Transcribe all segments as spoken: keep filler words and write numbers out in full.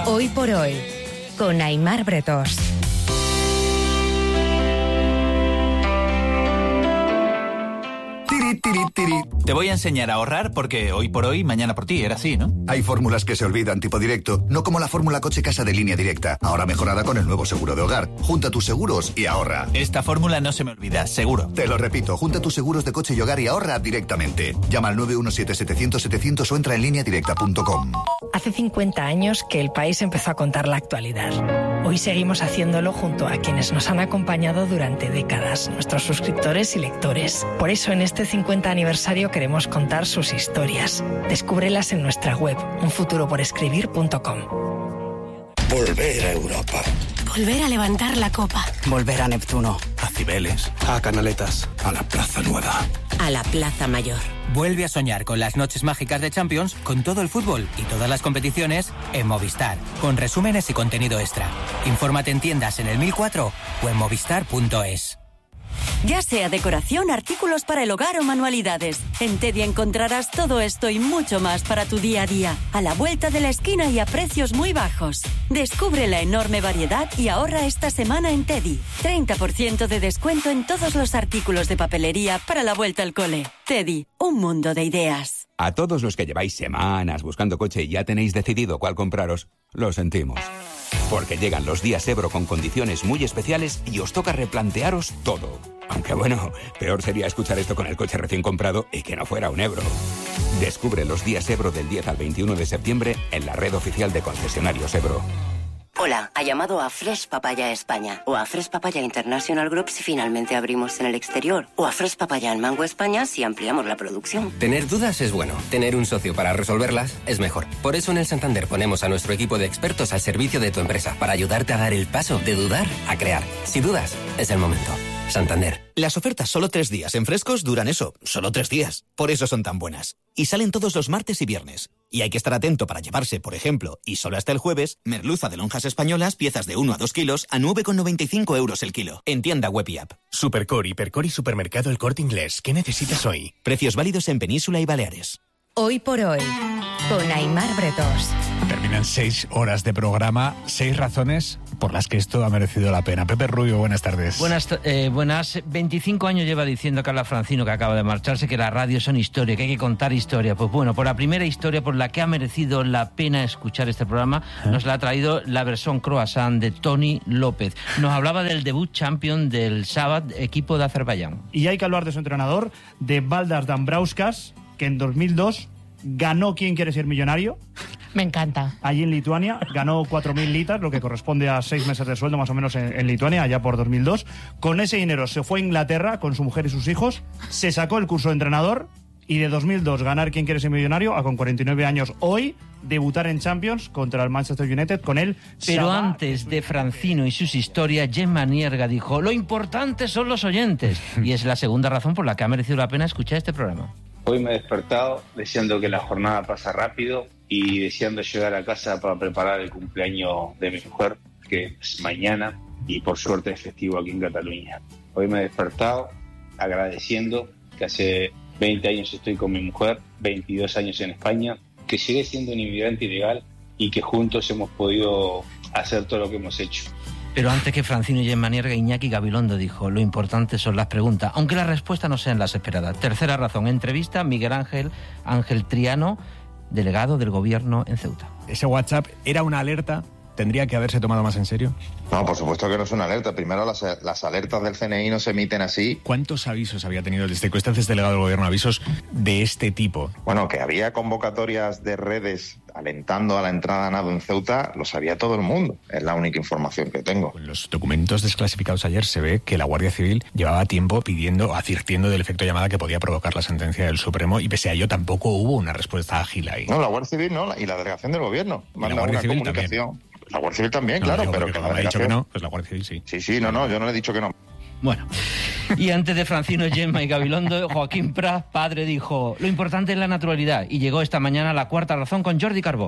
Hoy por hoy, con Aimar Bretos. Tiri, tiri, tiri. Te voy a enseñar a ahorrar porque hoy por hoy, mañana por ti, era así, ¿no? Hay fórmulas que se olvidan, tipo directo, no como la fórmula coche casa de Línea Directa, ahora mejorada con el nuevo seguro de hogar. Junta tus seguros y ahorra. Esta fórmula no se me olvida, seguro. Te lo repito, junta tus seguros de coche y hogar y ahorra directamente. Llama al nueve uno siete, setecientos, setecientos o entra en línea directa punto com. Hace cincuenta años que el país empezó a contar la actualidad. Hoy seguimos haciéndolo junto a quienes nos han acompañado durante décadas, nuestros suscriptores y lectores. Por eso en este cincuenta aniversario queremos contar sus historias. Descúbrelas en nuestra web, un futuro por escribir punto com. Volver a Europa. Volver a levantar la copa. Volver a Neptuno. A Cibeles. A Canaletas. A la Plaza Nueva. A la Plaza Mayor. Vuelve a soñar con las noches mágicas de Champions, con todo el fútbol y todas las competiciones en Movistar, con resúmenes y contenido extra. Infórmate en tiendas en el mil cuatro o en movistar punto es. Ya sea decoración, artículos para el hogar o manualidades, en Teddy encontrarás todo esto y mucho más para tu día a día, a la vuelta de la esquina y a precios muy bajos. Descubre la enorme variedad y ahorra esta semana en Teddy. treinta por ciento de descuento en todos los artículos de papelería para la vuelta al cole. Teddy, un mundo de ideas. A todos los que lleváis semanas buscando coche y ya tenéis decidido cuál compraros, lo sentimos. Porque llegan los días Ebro con condiciones muy especiales y os toca replantearos todo. Aunque bueno, peor sería escuchar esto con el coche recién comprado y que no fuera un Ebro. Descubre los días Ebro del diez al veintiuno de septiembre en la red oficial de concesionarios Ebro. Hola, ha llamado a Fresh Papaya España o a Fresh Papaya International Group si finalmente abrimos en el exterior o a Fresh Papaya en Mango España si ampliamos la producción. Tener dudas es bueno, tener un socio para resolverlas es mejor. Por eso en el Santander ponemos a nuestro equipo de expertos al servicio de tu empresa para ayudarte a dar el paso de dudar a crear. Si dudas, es el momento. Santander. Las ofertas solo tres días en Frescos duran eso, solo tres días. Por eso son tan buenas. Y salen todos los martes y viernes. Y hay que estar atento para llevarse, por ejemplo, y solo hasta el jueves, merluza de lonjas españolas, piezas de uno a dos kilos, a nueve con noventa y cinco euros el kilo. En tienda web y app. Supercore, Hipercore y Supermercado El Corte Inglés. ¿Qué necesitas hoy? Precios válidos en Península y Baleares. Hoy por hoy, con Aimar Bretos. Terminan seis horas de programa, seis razones por las que esto ha merecido la pena. Pepe Rubio, buenas tardes. Buenas, eh, buenas. veinticinco años lleva diciendo Carla Francino, que acaba de marcharse, que la radio son historia, que hay que contar historia. Pues bueno, por la primera historia por la que ha merecido la pena escuchar este programa, ¿Eh? nos la ha traído la versión croissant de Tony López. Nos hablaba del debut champion del Sábado, equipo de Azerbaiyán. Y hay que hablar de su entrenador, de Valdas Dambrauskas, que en dos mil dos ganó ¿Quién quiere ser millonario? Me encanta. Allí en Lituania, ganó cuatro mil litas, lo que corresponde a seis meses de sueldo más o menos en, en Lituania, allá por dos mil dos. Con ese dinero se fue a Inglaterra con su mujer y sus hijos, se sacó el curso de entrenador y de dos mil dos ganar ¿Quién quiere ser millonario? A con cuarenta y nueve años hoy debutar en Champions contra el Manchester United con él. Pero Sabah, antes de Francino y sus historias, Gemma Nierga dijo: lo importante son los oyentes. Y es la segunda razón por la que ha merecido la pena escuchar este programa. Hoy me he despertado deseando que la jornada pase rápido y deseando llegar a casa para preparar el cumpleaños de mi mujer, que es mañana, y por suerte es festivo aquí en Cataluña. Hoy me he despertado agradeciendo que hace veinte años estoy con mi mujer, veintidós años en España, que sigue siendo un inmigrante ilegal y que juntos hemos podido hacer todo lo que hemos hecho. Pero antes que Francino y Gemma Nierga, Iñaki Gabilondo dijo: lo importante son las preguntas, aunque las respuestas no sean las esperadas. Tercera razón, entrevista a Miguel Ángel Ángel Triano, delegado del gobierno en Ceuta. ¿Ese WhatsApp era una alerta? ¿Tendría que haberse tomado más en serio? No, por supuesto que no es una alerta. Primero, las, las alertas del C N I no se emiten así. ¿Cuántos avisos había tenido desde que usted es delegado del gobierno, avisos de este tipo? Bueno, que había convocatorias de redes alentando a la entrada a nado en Ceuta, lo sabía todo el mundo. Es la única información que tengo. En los documentos desclasificados ayer se ve que la Guardia Civil llevaba tiempo pidiendo, advirtiendo del efecto llamada que podía provocar la sentencia del Supremo, y pese a ello tampoco hubo una respuesta ágil ahí. No, la Guardia Civil no, y la delegación del gobierno. Y la Guardia Civil también. La Guardia Civil también, no, claro, digo, pero que la ha delegación... dicho que no, pues la Guardia Civil sí. Sí, sí, no, no, yo no le he dicho que no. Bueno, y antes de Francino, Gemma y Gabilondo, Joaquín Prat, padre, dijo: lo importante es la naturalidad. Y llegó esta mañana la cuarta razón con Jordi Carbó.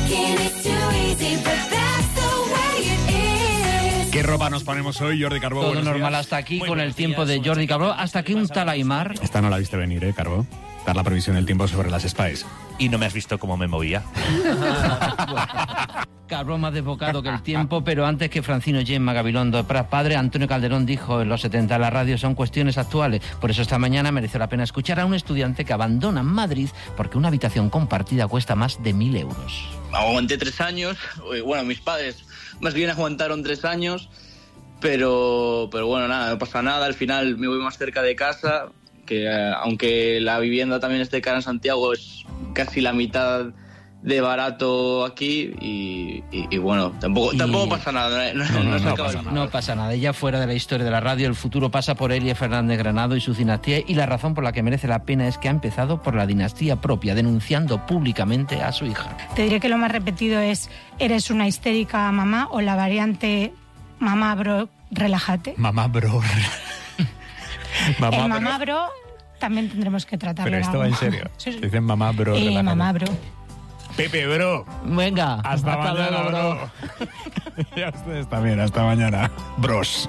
¿Qué ropa nos ponemos hoy, Jordi Carbó? Todo normal días. Hasta aquí, muy con el tiempo días, de Jordi Carbó, hasta que un tal Aimar... Esta no la viste venir, ¿eh, Carbó? Dar la previsión del tiempo sobre las Spice. Y no me has visto cómo me movía. Cabrón más desbocado que el tiempo, pero antes que Francino Gemma Gabilondo Prat padre, Antonio Calderón dijo en los setenta, la radio son cuestiones actuales. Por eso esta mañana mereció la pena escuchar a un estudiante que abandona Madrid porque una habitación compartida cuesta más de mil euros. Aguanté tres años, bueno, mis padres más bien aguantaron tres años, pero, pero bueno, nada, no pasa nada, al final me voy más cerca de casa, que eh, aunque la vivienda también esté cara en Santiago, es casi la mitad de barato aquí y, y, y bueno, tampoco y... tampoco pasa nada. No, no, no, no, no, pasa nada. no pasa nada. Ya fuera de la historia de la radio, el futuro pasa por Elia Fernández Granado y su dinastía, y la razón por la que merece la pena es que ha empezado por la dinastía propia, denunciando públicamente a su hija. Te diré que lo más repetido es eres una histérica mamá, o la variante mamá bro, relájate. Mamá bro. mamá, el mamá bro, bro también tendremos que tratarlo. Pero esto va en serio. Sí, sí. Dicen mamá bro, eh, mamá bro. Pepe, bro. Venga. Hasta, hasta mañana, luego, bro. bro. Y a ustedes también, hasta mañana. Bros.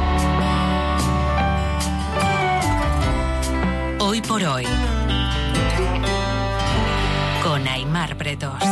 Hoy por hoy. Con Aimar Bretos.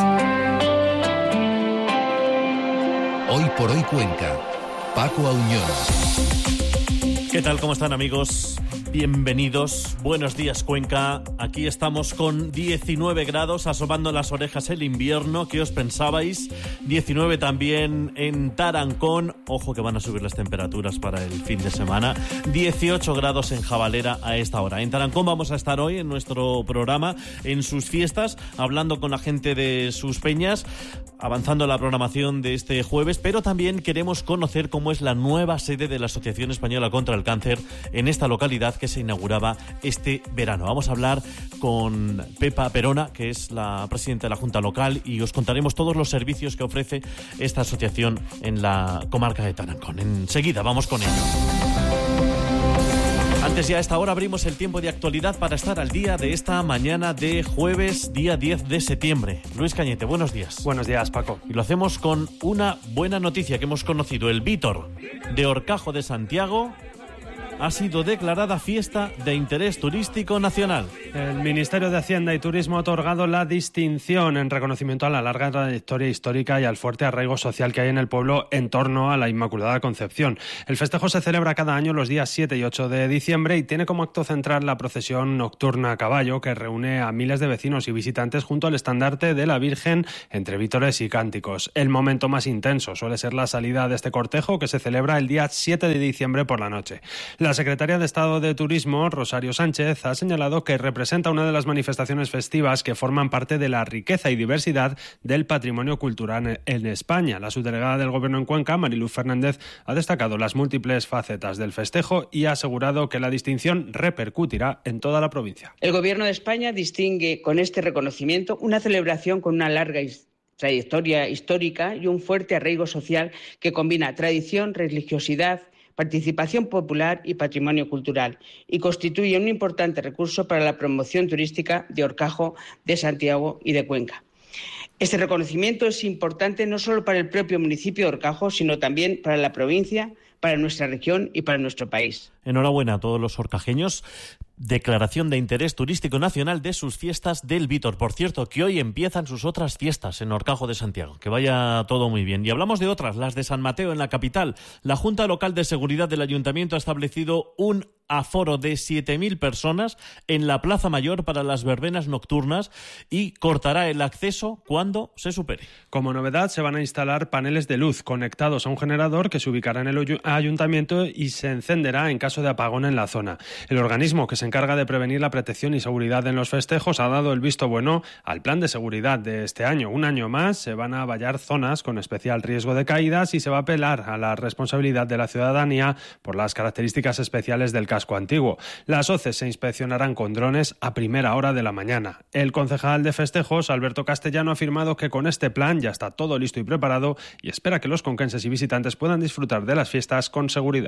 Hoy por hoy Cuenca. Paco Auñón. ¿Qué tal? ¿Cómo están, amigos? Bienvenidos, buenos días Cuenca. Aquí estamos con diecinueve grados, asomando las orejas el invierno. ¿Qué os pensabais? diecinueve también en Tarancón. Ojo que van a subir las temperaturas para el fin de semana. dieciocho grados en Jabalera a esta hora. En Tarancón vamos a estar hoy en nuestro programa, en sus fiestas, hablando con la gente de sus peñas, avanzando la programación de este jueves, pero también queremos conocer cómo es la nueva sede de la Asociación Española contra el Cáncer en esta localidad que se inauguraba este verano. Vamos a hablar con Pepa Perona, que es la presidenta de la Junta Local, y os contaremos todos los servicios que ofrece esta asociación en la comarca de Tarancón. Enseguida vamos con ello. Antes ya a esta hora abrimos el tiempo de actualidad para estar al día de esta mañana de jueves, día diez de septiembre. Luis Cañete, buenos días. Buenos días, Paco. Y lo hacemos con una buena noticia que hemos conocido. El Vítor de Horcajo de Santiago ha sido declarada fiesta de interés turístico nacional. El Ministerio de Hacienda y Turismo ha otorgado la distinción en reconocimiento a la larga trayectoria histórica y al fuerte arraigo social que hay en el pueblo en torno a la Inmaculada Concepción. El festejo se celebra cada año los días siete y ocho de diciembre y tiene como acto central la procesión nocturna a caballo, que reúne a miles de vecinos y visitantes junto al estandarte de la Virgen entre vítores y cánticos. El momento más intenso suele ser la salida de este cortejo, que se celebra el día siete de diciembre por la noche. La secretaria de Estado de Turismo, Rosario Sánchez, ha señalado que representa una de las manifestaciones festivas que forman parte de la riqueza y diversidad del patrimonio cultural en España. La subdelegada del Gobierno en Cuenca, Mariluz Fernández, ha destacado las múltiples facetas del festejo y ha asegurado que la distinción repercutirá en toda la provincia. El Gobierno de España distingue con este reconocimiento una celebración con una larga trayectoria histórica y un fuerte arraigo social que combina tradición, religiosidad, participación popular y patrimonio cultural, y constituye un importante recurso para la promoción turística de Horcajo, de Santiago y de Cuenca. Este reconocimiento es importante no solo para el propio municipio de Horcajo, sino también para la provincia, para nuestra región y para nuestro país. Enhorabuena a todos los horcajeños. Declaración de interés turístico nacional de sus fiestas del Vítor. Por cierto, que hoy empiezan sus otras fiestas en Horcajo de Santiago. Que vaya todo muy bien. Y hablamos de otras, las de San Mateo en la capital. La Junta Local de Seguridad del Ayuntamiento ha establecido un aforo de siete mil personas en la Plaza Mayor para las verbenas nocturnas y cortará el acceso cuando se supere. Como novedad, se van a instalar paneles de luz conectados a un generador que se ubicará en el ayuntamiento y se encenderá en caso de apagón en la zona. El organismo que se encarga de prevenir la protección y seguridad en los festejos ha dado el visto bueno al plan de seguridad de este año. Un año más se van a vallar zonas con especial riesgo de caídas y se va a apelar a la responsabilidad de la ciudadanía por las características especiales del casco antiguo. Las hoces se inspeccionarán con drones a primera hora de la mañana. El concejal de festejos, Alberto Castellano, ha afirmado que con este plan ya está todo listo y preparado y espera que los conquenses y visitantes puedan disfrutar de las fiestas con seguridad.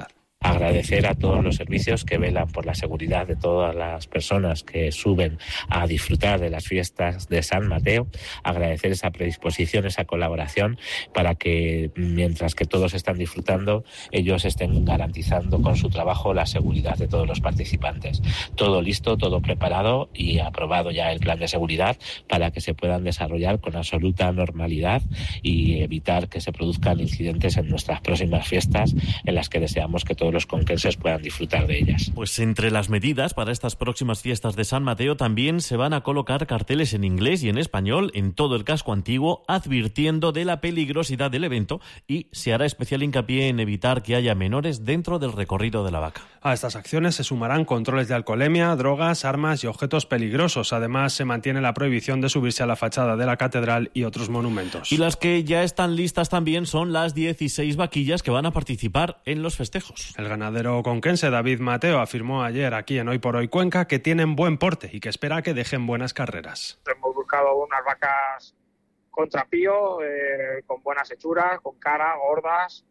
Agradecer a todos los servicios que velan por la seguridad de todas las personas que suben a disfrutar de las fiestas de San Mateo. Agradecer esa predisposición, esa colaboración, para que mientras que todos están disfrutando, ellos estén garantizando con su trabajo la seguridad de todos los participantes. Todo listo, todo preparado y aprobado ya el plan de seguridad para que se puedan desarrollar con absoluta normalidad y evitar que se produzcan incidentes en nuestras próximas fiestas, en las que deseamos que todos los conquenses puedan disfrutar de ellas. Pues entre las medidas para estas próximas fiestas de San Mateo también se van a colocar carteles en inglés y en español en todo el casco antiguo, advirtiendo de la peligrosidad del evento, y se hará especial hincapié en evitar que haya menores dentro del recorrido de la Vaca. A estas acciones se sumarán controles de alcoholemia, drogas, armas y objetos peligrosos. Además, se mantiene la prohibición de subirse a la fachada de la catedral y otros monumentos. Y las que ya están listas también son las dieciséis vaquillas que van a participar en los festejos. El ganadero conquense David Mateo afirmó ayer aquí en Hoy por Hoy Cuenca que tienen buen porte y que espera que dejen buenas carreras. Hemos buscado unas vacas con trapío, eh, con buenas hechuras, con cara, gordas,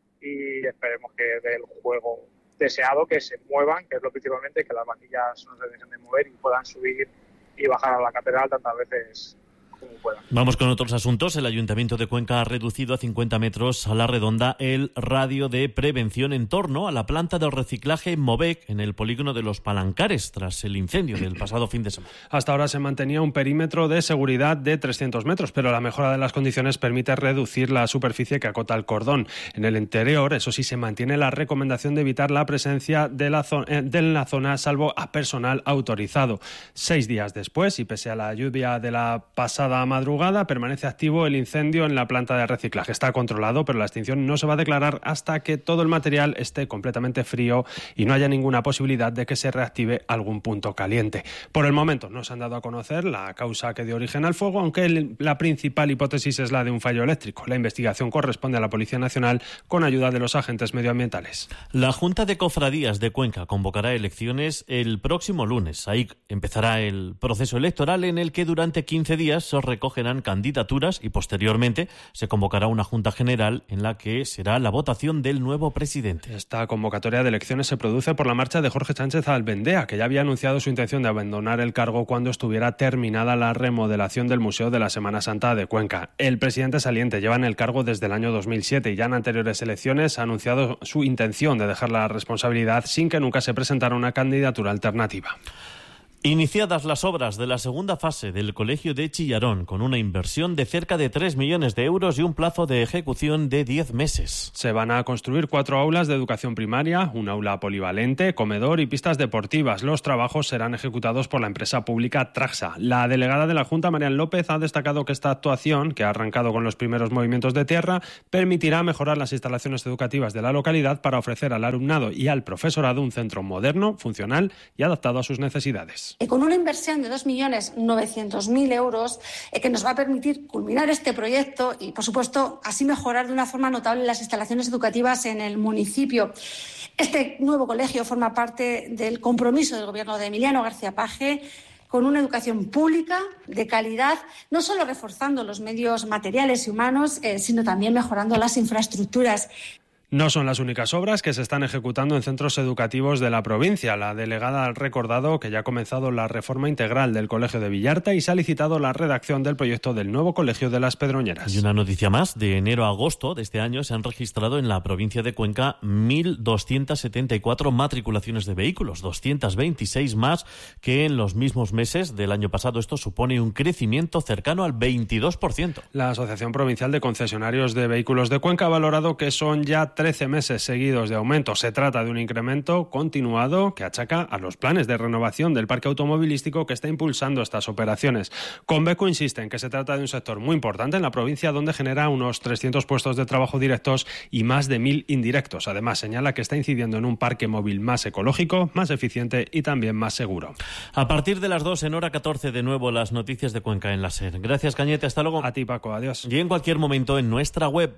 y esperemos que del juego deseado, que se muevan, que es lo principalmente, que las vaquillas no se dejen de mover y puedan subir y bajar a la catedral tantas veces como puedan. Vamos con otros asuntos. El Ayuntamiento de Cuenca ha reducido a cincuenta metros a la redonda el radio de prevención en torno a la planta de reciclaje Movec en el polígono de Los Palancares, tras el incendio del pasado fin de semana. Hasta ahora se mantenía un perímetro de seguridad de trescientos metros, pero la mejora de las condiciones permite reducir la superficie que acota el cordón. En el interior, eso sí, se mantiene la recomendación de evitar la presencia de la, zo- de la zona, salvo a personal autorizado. Seis días después, y pese a la lluvia de la pasada madrugada, permanece activo el incendio en la planta de reciclaje. Está controlado, pero la extinción no se va a declarar hasta que todo el material esté completamente frío y no haya ninguna posibilidad de que se reactive algún punto caliente. Por el momento no se han dado a conocer la causa que dio origen al fuego, aunque el, la principal hipótesis es la de un fallo eléctrico. La investigación corresponde a la Policía Nacional con ayuda de los agentes medioambientales. La Junta de Cofradías de Cuenca convocará elecciones el próximo lunes. Ahí empezará el proceso electoral, en el que durante quince días se recogerán candidaturas y posteriormente se convocará una Junta General en la que será la votación del nuevo presidente. Esta convocatoria de elecciones se produce por la marcha de Jorge Sánchez Albendea, que ya había anunciado su intención de abandonar el cargo cuando estuviera terminada la remodelación del Museo de la Semana Santa de Cuenca. El presidente saliente lleva en el cargo desde el año dos mil siete y ya en anteriores elecciones ha anunciado su intención de dejar la responsabilidad sin que nunca se presentara una candidatura alternativa. Iniciadas las obras de la segunda fase del Colegio de Chillarón, con una inversión de cerca de tres millones de euros y un plazo de ejecución de diez meses. Se van a construir cuatro aulas de educación primaria, un aula polivalente, comedor y pistas deportivas. Los trabajos serán ejecutados por la empresa pública Traxa. La delegada de la Junta, Marian López, ha destacado que esta actuación, que ha arrancado con los primeros movimientos de tierra, permitirá mejorar las instalaciones educativas de la localidad para ofrecer al alumnado y al profesorado un centro moderno, funcional y adaptado a sus necesidades. Con una inversión de dos millones novecientos mil euros eh, que nos va a permitir culminar este proyecto y, por supuesto, así mejorar de una forma notable las instalaciones educativas en el municipio. Este nuevo colegio forma parte del compromiso del Gobierno de Emiliano García Paje con una educación pública de calidad, no solo reforzando los medios materiales y humanos, eh, sino también mejorando las infraestructuras. No son las únicas obras que se están ejecutando en centros educativos de la provincia. La delegada ha recordado que ya ha comenzado la reforma integral del Colegio de Villarta y se ha licitado la redacción del proyecto del nuevo Colegio de las Pedroñeras. Y una noticia más: de enero a agosto de este año se han registrado en la provincia de Cuenca mil doscientas setenta y cuatro matriculaciones de vehículos, doscientas veintiséis más que en los mismos meses del año pasado. Esto supone un crecimiento cercano al veintidós por ciento. La Asociación Provincial de Concesionarios de Vehículos de Cuenca ha valorado que son ya trece meses seguidos de aumento. Se trata de un incremento continuado que achaca a los planes de renovación del parque automovilístico que está impulsando estas operaciones. Conveco insiste en que se trata de un sector muy importante en la provincia, donde genera unos trescientos puestos de trabajo directos y más de mil indirectos. Además, señala que está incidiendo en un parque móvil más ecológico, más eficiente y también más seguro. A partir de las dos, en hora catorce, de nuevo las noticias de Cuenca en la SER. Gracias, Cañete. Hasta luego. A ti, Paco. Adiós. Y en cualquier momento en nuestra web.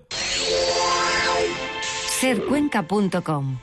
ser cuenca punto com.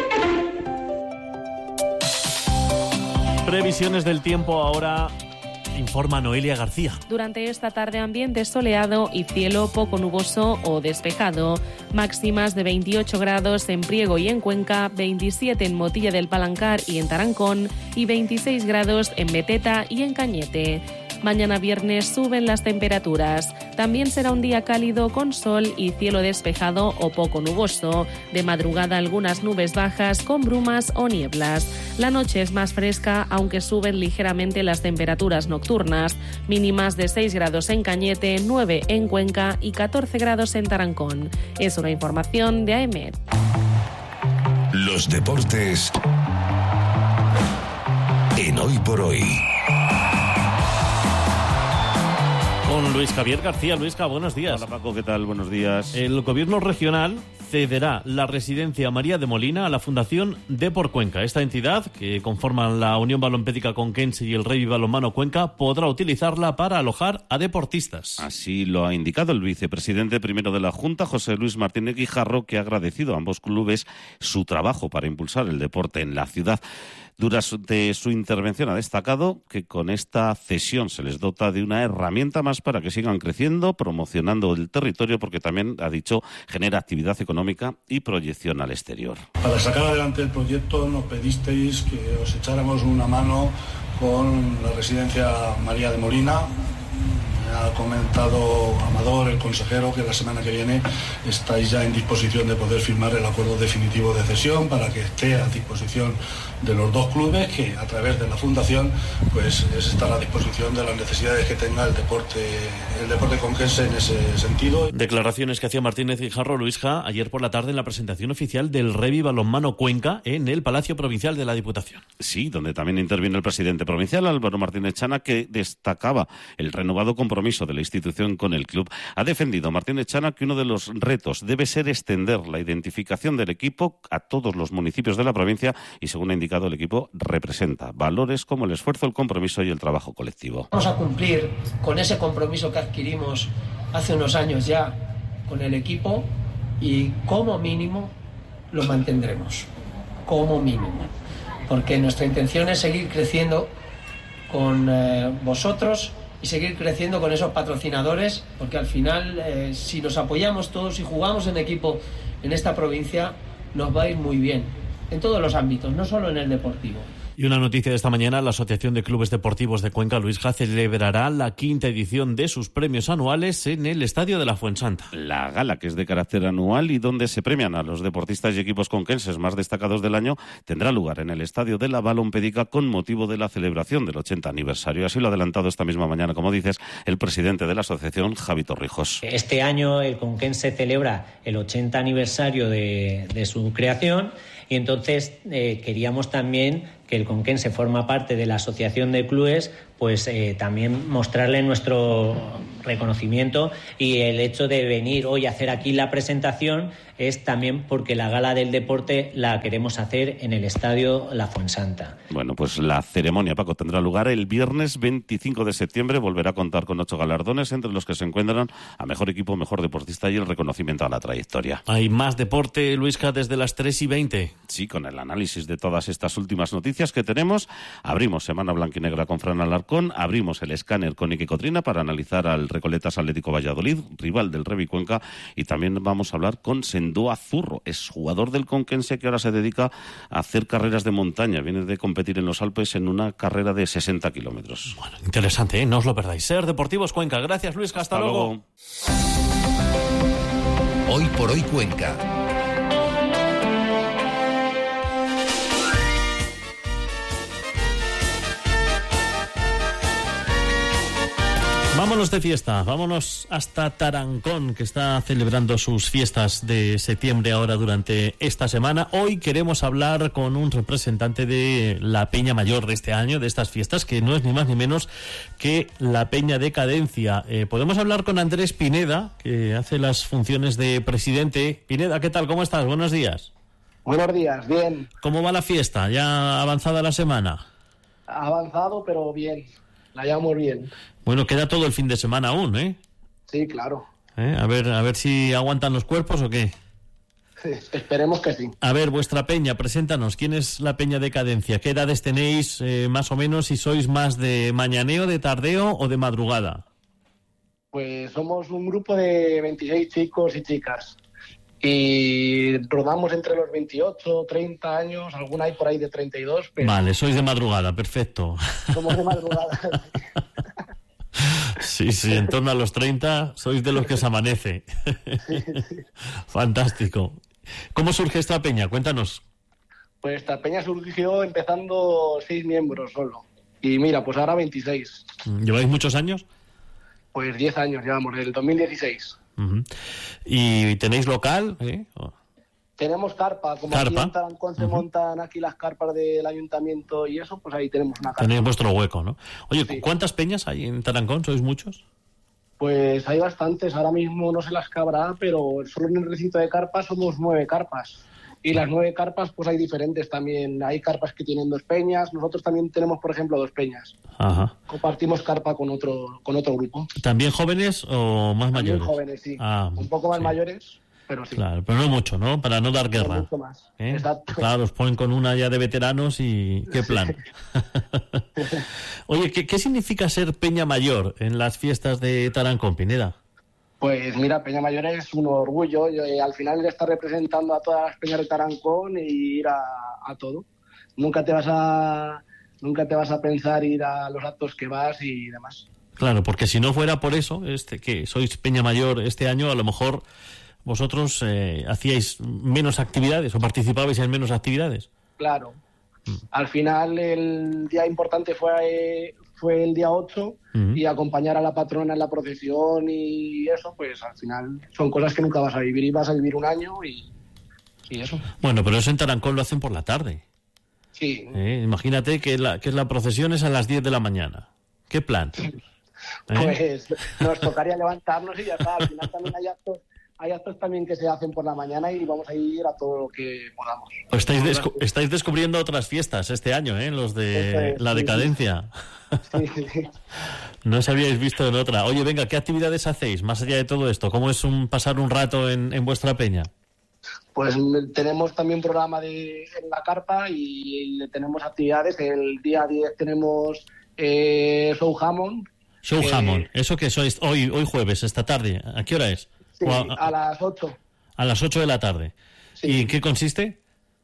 Previsiones del tiempo ahora informa Noelia García. Durante esta tarde ambiente soleado y cielo poco nuboso o despejado. Máximas de veintiocho grados en Priego y en Cuenca, veintisiete en Motilla del Palancar y en Tarancón y veintiséis grados en Beteta y en Cañete. Mañana viernes suben las temperaturas. También será un día cálido con sol y cielo despejado o poco nuboso. De madrugada algunas nubes bajas con brumas o nieblas. La noche es más fresca, aunque suben ligeramente las temperaturas nocturnas. Mínimas de seis grados en Cañete, nueve en Cuenca y catorce grados en Tarancón. Es una información de A E M E T. Los deportes en Hoy por Hoy. Con Luis Javier García. Luisca, buenos días. Hola Paco, ¿qué tal? Buenos días. El gobierno regional cederá la residencia María de Molina a la Fundación Depor Cuenca. Esta entidad, que conforman la Unión Balompédica Conquense y el Rugby Balonmano Cuenca, podrá utilizarla para alojar a deportistas. Así lo ha indicado el vicepresidente primero de la Junta, José Luis Martínez Guijarro, que ha agradecido a ambos clubes su trabajo para impulsar el deporte en la ciudad. Durante su intervención ha destacado que con esta cesión se les dota de una herramienta más para que sigan creciendo, promocionando el territorio, porque también, ha dicho, genera actividad económica y proyección al exterior. Para sacar adelante el proyecto nos pedisteis que os echáramos una mano con la residencia María de Molina. Ha comentado Amador, el consejero, que la semana que viene estáis ya en disposición de poder firmar el acuerdo definitivo de cesión para que esté a disposición de los dos clubes, que a través de la fundación pues es estar a disposición de las necesidades que tenga el deporte el deporte conquense en ese sentido. Declaraciones que hacía Martínez Guijarro, Luisja, ayer por la tarde en la presentación oficial del Rugby Balonmano Cuenca en el Palacio Provincial de la Diputación. Sí, donde también interviene el presidente provincial, Álvaro Martínez Chana, que destacaba el renovado compromiso de la institución con el club. Ha defendido Martínez Chana que uno de los retos debe ser extender la identificación del equipo a todos los municipios de la provincia y, según ha indicado, el equipo representa valores como el esfuerzo, el compromiso y el trabajo colectivo. Vamos a cumplir con ese compromiso que adquirimos hace unos años ya con el equipo y como mínimo lo mantendremos, como mínimo, porque nuestra intención es seguir creciendo con eh, vosotros y seguir creciendo con esos patrocinadores, porque al final, eh, si nos apoyamos todos y jugamos en equipo en esta provincia, nos va a ir muy bien, en todos los ámbitos, no solo en el deportivo. Y una noticia de esta mañana: la Asociación de Clubes Deportivos de Cuenca, Luisja, celebrará la quinta edición de sus premios anuales en el Estadio de la Fuensanta. La gala, que es de carácter anual y donde se premian a los deportistas y equipos conquenses más destacados del año, tendrá lugar en el Estadio de la Balompédica con motivo de la celebración del ochenta aniversario. Así lo ha adelantado esta misma mañana, como dices, el presidente de la asociación, Javi Torrijos. Este año el conquense celebra el ochenta aniversario de, de su creación y entonces eh, queríamos también que el conquense forma parte de la asociación de clubes, pues eh, también mostrarle nuestro reconocimiento, y el hecho de venir hoy a hacer aquí la presentación es también porque la gala del deporte la queremos hacer en el Estadio La Fuensanta. Bueno, pues la ceremonia, Paco, tendrá lugar el viernes veinticinco de septiembre. Volverá a contar con ocho galardones, entre los que se encuentran a mejor equipo, mejor deportista y el reconocimiento a la trayectoria. Hay más deporte, Luisca, desde las tres y veinte. Sí, con el análisis de todas estas últimas noticias que tenemos. Abrimos Semana Blanquinegra con Fran Alarcón, abrimos el escáner con Iker Cotrina para analizar al Recoletas Atlético Valladolid, rival del Rugby Cuenca, y también vamos a hablar con Sendoa Zurro, es jugador del Conquense que ahora se dedica a hacer carreras de montaña. Viene de competir en los Alpes en una carrera de sesenta kilómetros. Bueno, interesante, ¿eh? No os lo perdáis. Ser Deportivos Cuenca. Gracias, Luis. Hasta, Hasta luego. luego. Hoy por Hoy Cuenca. Vámonos de fiesta, vámonos hasta Tarancón, que está celebrando sus fiestas de septiembre ahora durante esta semana. Hoy queremos hablar con un representante de la Peña Mayor de este año, de estas fiestas, que no es ni más ni menos que la Peña Decadencia. Eh, podemos hablar con Andrés Pineda, que hace las funciones de presidente. Pineda, ¿qué tal? ¿Cómo estás? Buenos días. Buenos días, bien. ¿Cómo va la fiesta? ¿Ya avanzada la semana? Avanzado, pero bien. La llevamos bien. Bueno, queda todo el fin de semana aún, ¿eh? Sí, claro. ¿Eh? A ver, a ver si aguantan los cuerpos o qué. Esperemos que sí. A ver, vuestra peña, preséntanos. ¿Quién es la peña de Cadencia? ¿Qué edades tenéis eh, más o menos? ¿Si sois más de mañaneo, de tardeo o de madrugada? Pues somos un grupo de veintiséis chicos y chicas. Y rodamos entre los veintiocho, treinta años, alguna hay por ahí de treinta y dos. Pero vale, sois de madrugada, perfecto. somos de madrugada. Sí, sí, en torno a los treinta sois de los que se amanece. Fantástico. ¿Cómo surge esta peña? Cuéntanos. Pues esta peña surgió empezando seis miembros solo. Y mira, pues ahora veintiséis. ¿Lleváis muchos años? Pues diez años llevamos, desde el dos mil dieciséis. Uh-huh. ¿Y tenéis local? ¿Eh? Oh. Tenemos carpa, como ¿Carpa? aquí en Tarancón se uh-huh. montan aquí las carpas del ayuntamiento y eso, pues ahí tenemos una carpa. Tenéis vuestro hueco, ¿no? Oye, sí. ¿Cuántas peñas hay en Tarancón? ¿Sois muchos? Pues hay bastantes, ahora mismo no se las cabrá, pero solo en el recinto de carpas somos nueve carpas. Y las nueve carpas, pues hay diferentes también. Hay carpas que tienen dos peñas, nosotros también tenemos, por ejemplo, dos peñas. Ajá. Compartimos carpa con otro con otro grupo. ¿También jóvenes o más también mayores? Jóvenes, sí. Ah, un poco más sí. mayores, pero sí. Claro, pero no mucho, ¿no? Para no dar guerra. No mucho más. ¿Eh? Exacto. Claro, os ponen con una ya de veteranos y qué plan. Oye, ¿qué, ¿qué significa ser peña mayor en las fiestas de Tarancón, Pineda? Pues mira, Peña Mayor es un orgullo. Yo, eh, al final de estar representando a todas las peñas de Tarancón y ir a, a todo. Nunca te vas a nunca te vas a pensar ir a los actos que vas y demás. Claro, porque si no fuera por eso, este que sois peña mayor este año, a lo mejor vosotros eh, hacíais menos actividades o participabais en menos actividades. Claro. Mm. Al final el día importante fue fue el día ocho uh-huh. y acompañar a la patrona en la procesión y eso, pues al final son cosas que nunca vas a vivir y vas a vivir un año y, y eso. Bueno, pero eso en Tarancón lo hacen por la tarde. Sí. ¿Eh? Imagínate que la, que la procesión es a las diez de la mañana. ¿Qué plan? ¿Eh? Pues nos tocaría levantarnos y ya está. Al final también hay actos, hay actos también que se hacen por la mañana y vamos a ir a todo lo que podamos. Estáis, descu- estáis descubriendo otras fiestas este año, ¿eh? Los de es, la sí, decadencia. Sí, sí, sí. No os habíais visto en otra. Oye, venga, ¿qué actividades hacéis más allá de todo esto? ¿Cómo es un pasar un rato en, en vuestra peña? Pues tenemos también programa de, en la carpa y, y tenemos actividades. El día diez tenemos eh, Show Hammond. Show eh, Hammond. ¿Eso qué sois? Hoy, hoy jueves, esta tarde. ¿A qué hora es? Sí, a, a las ocho. A las ocho de la tarde. Sí. ¿Y en qué consiste?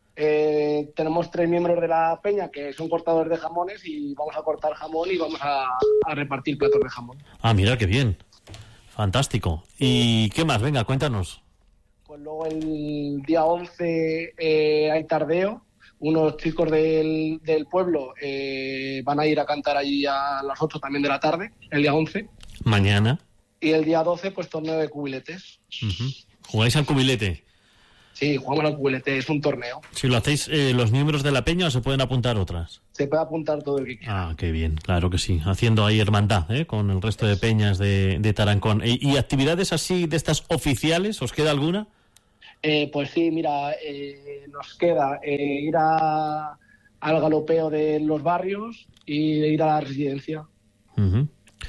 Eh, tenemos tres miembros de la peña que son cortadores de jamones y vamos a cortar jamón y vamos a, a repartir platos de jamón. Ah, mira, qué bien. Fantástico. ¿Y qué más? Venga, cuéntanos. Pues luego el día once eh, hay tardeo. Unos chicos del, del pueblo eh, van a ir a cantar allí a las ocho también de la tarde, el día once. Mañana. Y el día doce, pues torneo de cubiletes. Uh-huh. ¿Jugáis al cubilete? Sí, jugamos al cubilete, es un torneo. Si lo hacéis eh, los miembros de la peña o se pueden apuntar otras. Se puede apuntar todo el que quiera. Ah, qué bien, claro que sí. Haciendo ahí hermandad ¿eh? con el resto de peñas de, de Tarancón. ¿Y, ¿Y actividades así de estas oficiales? ¿Os queda alguna? Eh, pues sí, mira, eh, nos queda eh, ir a, al galopeo de los barrios y ir a la residencia. Uh-huh.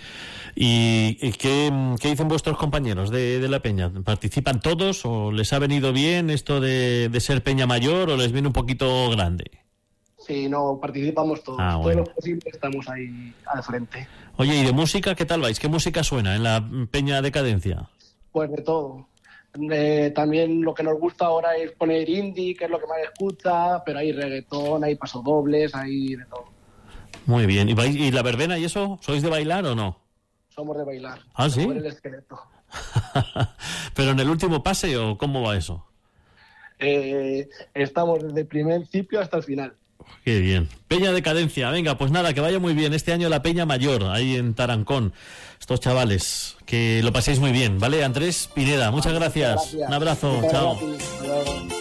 ¿Y, y qué, qué dicen vuestros compañeros de, de la peña? ¿Participan todos o les ha venido bien esto de, de ser peña mayor o les viene un poquito grande? Sí, no, participamos todos. Ah, todo bueno. lo posible estamos ahí al frente. Oye, ¿y de música qué tal vais? ¿Qué música suena en la peña Decadencia? Pues de todo. Eh, también lo que nos gusta ahora es poner indie, que es lo que más escucha, pero hay reggaetón, hay pasodobles, hay de todo. Muy bien. ¿Y, vais, ¿Y la verbena y eso? ¿Sois de bailar o no? Somos de bailar. ¿Ah, sí? Somos el esqueleto. ¿Pero en el último pase o cómo va eso? Eh, estamos desde el principio hasta el final. Qué bien. Peña Decadencia. Venga, pues nada, que vaya muy bien. Este año la Peña Mayor, ahí en Tarancón. Estos chavales, que lo paséis muy bien, ¿vale? Andrés Pineda, muchas gracias. Gracias. Un abrazo, Muchas chao. gracias.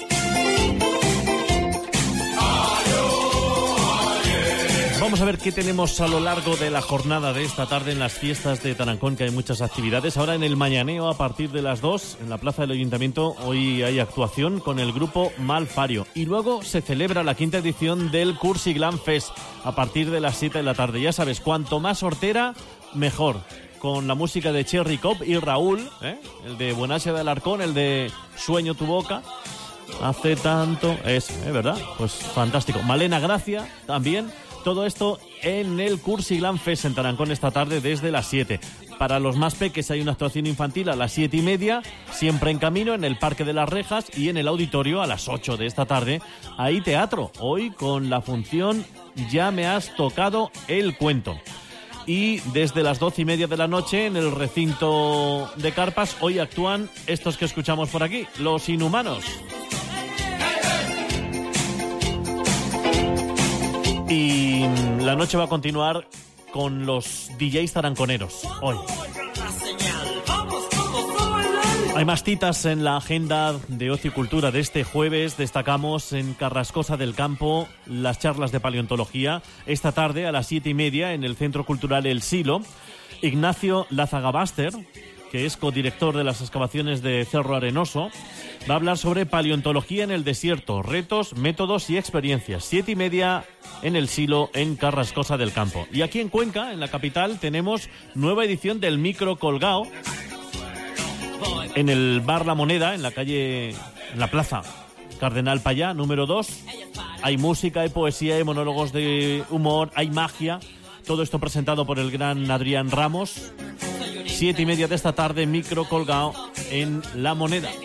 Vamos a ver qué tenemos a lo largo de la jornada de esta tarde en las fiestas de Tarancón, que hay muchas actividades. Ahora en el mañaneo a partir de las dos, en la plaza del Ayuntamiento, hoy hay actuación con el grupo Malfario. Y luego se celebra la quinta edición del Cursi Glam Fest a partir de las siete de la tarde. Ya sabes, cuanto más hortera, mejor. Con la música de Cherry Cop y Raúl, ¿eh? el de Buenasia de Alarcón, el de Sueño tu boca. hace tanto, es, ¿eh, verdad? Pues fantástico. Malena Gracia también. Todo esto en el Cursiglan Fest en Tarancón esta tarde desde las siete. Para los más peques hay una actuación infantil a las siete y media, siempre en camino, en el Parque de las Rejas, y en el auditorio a las ocho de esta tarde. Hay teatro, hoy con la función Ya me has tocado el cuento. Y desde las doce y media de la noche en el recinto de carpas, hoy actúan estos que escuchamos por aquí, Los Inhumanos. Y la noche va a continuar con los D Js taranconeros hoy. Hay más citas en la agenda de ocio y cultura de este jueves. Destacamos en Carrascosa del Campo las charlas de paleontología. Esta tarde a las siete y media en el Centro Cultural El Silo. Ignacio Lazagabaster, que es codirector de las excavaciones de Cerro Arenoso, va a hablar sobre paleontología en el desierto, retos, métodos y experiencias. Siete y media en El Silo, en Carrascosa del Campo. Y aquí en Cuenca, en la capital, tenemos nueva edición del Micro Colgao en el Bar La Moneda, en la calle, en la plaza Cardenal Payá, número dos. Hay música, hay poesía, hay monólogos de humor, hay magia. Todo esto presentado por el gran Adrián Ramos. Siete y media de esta tarde, Micro Colgao en La Moneda.